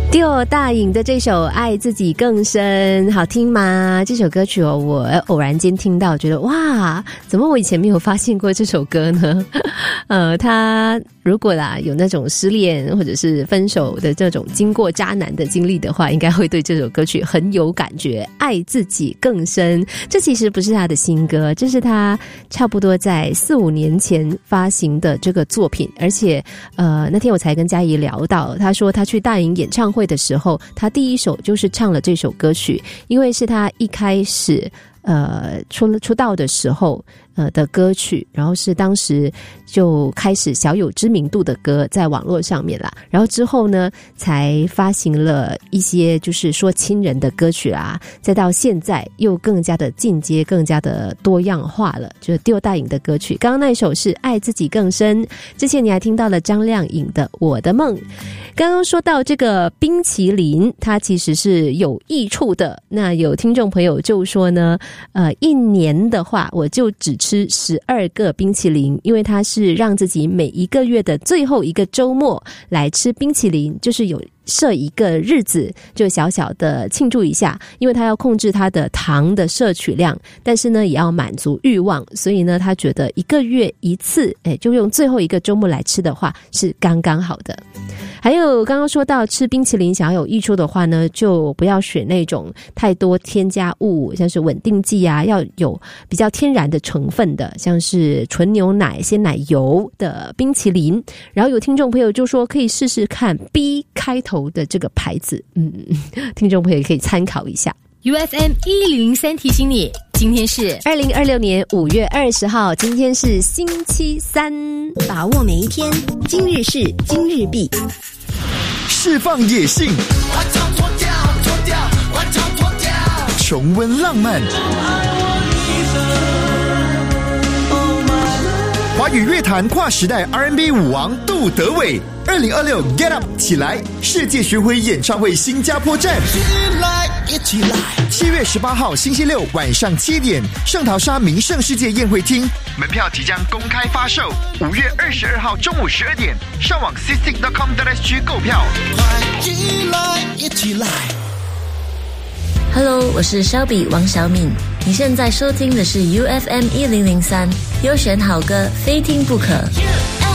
Dior 大颖的这首《爱自己更深》好听吗？这首歌曲我偶然间听到，觉得哇，怎么我以前没有发现过这首歌呢？他如果有那种失恋或者是分手的这种经过渣男的经历的话，应该会对这首歌曲很有感觉。爱自己更深，这其实不是他的新歌，这是他差不多在4-5年前发行的这个作品。而且那天我才跟嘉怡聊到，他说他去大颖演唱会的时候，他第一首就是唱了这首歌曲，因为是他一开始出道的时候的歌曲，然后是当时就开始小有知名度的歌，在网络上面啦。然后之后呢，才发行了一些就是说亲人的歌曲啦，再到现在又更加的进阶，更加的多样化了。就是Dior大颖的歌曲，刚刚那一首是《爱自己更深》，之前你还听到了张靓颖的《我的梦》。刚刚说到这个冰淇淋，它其实是有益处的。那有听众朋友就说呢，一年的话，我就只吃12个冰淇淋，因为它是让自己每一个月的最后一个周末来吃冰淇淋，就是有设一个日子，就小小的庆祝一下，因为他要控制他的糖的摄取量，但是呢也要满足欲望，所以呢他觉得一个月一次，就用最后一个周末来吃的话是刚刚好的。还有刚刚说到吃冰淇淋想要有益处的话呢，就不要选那种太多添加物，像是稳定剂啊，要有比较天然的成分的，像是纯牛奶、鲜奶油的冰淇淋。然后有听众朋友就说可以试试看 B 开头的这个牌子，听众朋友可以参考一下。 UFM 1003提醒你，今天是 2026年5月20号，今天是星期三， 把握每一天，今日事今日毕， 释放野性，重温浪漫，华语乐坛跨时代 R&B 舞王杜德伟，2026 Get Up 起来世界巡回演唱会新加坡站，一起来！7月18号星期六晚上7点，圣淘沙名胜世界宴会厅，门票即将公开发售。5月22号中午12点，上网 citizen.com.sg 购票。一起来 ！Hello， 我是肖比王小敏，你现在收听的是 UFM 1003，优选好歌，非听不可。